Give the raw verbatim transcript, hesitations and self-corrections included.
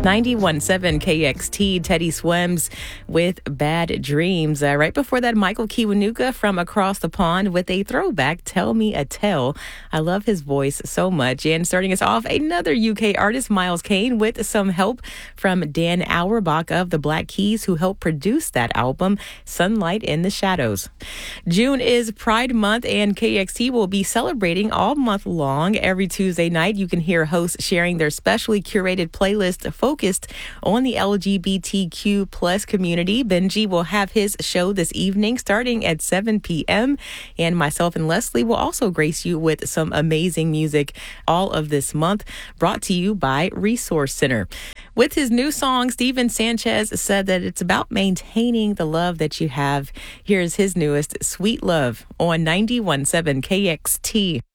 ninety-one point seven K X T, Teddy Swims with Bad Dreams. Uh, right before that, Michael Kiwanuka from across the pond with a throwback, Tell Me a Tale. I love his voice so much. And starting us off, another U K artist, Miles Kane, with some help from Dan Auerbach of the Black Keys, who helped produce that album, Sunlight in the Shadows. June is Pride Month, and K X T will be celebrating all month long. Every Tuesday night, you can hear hosts sharing their specially curated playlist focused on the L G B T Q plus community. Benji will have his show this evening starting at seven p.m. And myself and Leslie will also grace you with some amazing music all of this month, brought to you by Resource Center. With his new song, Steven Sanchez said that it's about maintaining the love that you have. Here's his newest, Sweet Love, on ninety-one point seven K X T.